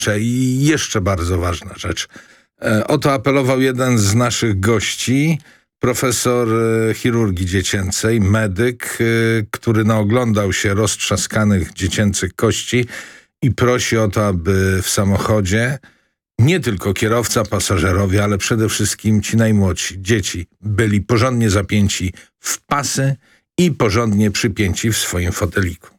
I jeszcze bardzo ważna rzecz. O to apelował jeden z naszych gości, profesor chirurgii dziecięcej, medyk, który naoglądał się roztrzaskanych dziecięcych kości i prosi o to, aby w samochodzie nie tylko kierowca, pasażerowie, ale przede wszystkim ci najmłodsi, dzieci, byli porządnie zapięci w pasy i porządnie przypięci w swoim foteliku.